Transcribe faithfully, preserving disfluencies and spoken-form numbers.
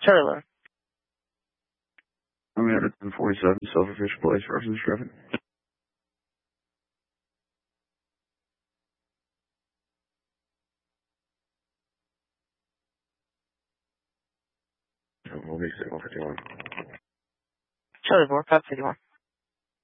Charlie one. I'm at ten forty-seven, Silverfish Place, reference traffic. We'll be signal fifty-one. Charlie four, five fifty-one.